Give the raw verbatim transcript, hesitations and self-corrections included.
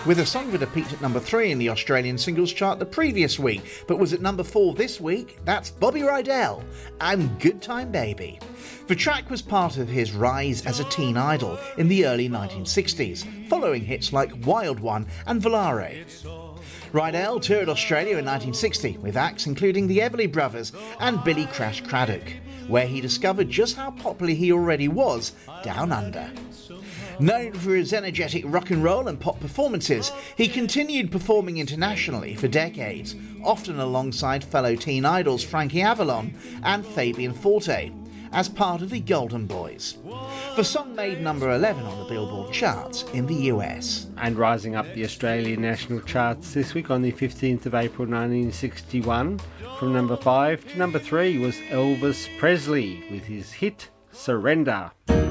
with a song that had peaked at number three in the Australian singles chart the previous week, but was at number four this week. That's Bobby Rydell and Good Time Baby. The track was part of his rise as a teen idol in the early nineteen sixties, following hits like Wild One and Volare. Rydell toured Australia in nineteen sixty with acts including the Everly Brothers and Billy Crash Craddock, where he discovered just how popular he already was down under. Known for his energetic rock and roll and pop performances, he continued performing internationally for decades, often alongside fellow teen idols Frankie Avalon and Fabian Forte, as part of the Golden Boys. The song made number eleven on the Billboard charts in the U S. And rising up the Australian national charts this week on the fifteenth of April nineteen sixty-one, from number five to number three was Elvis Presley with his hit Surrender.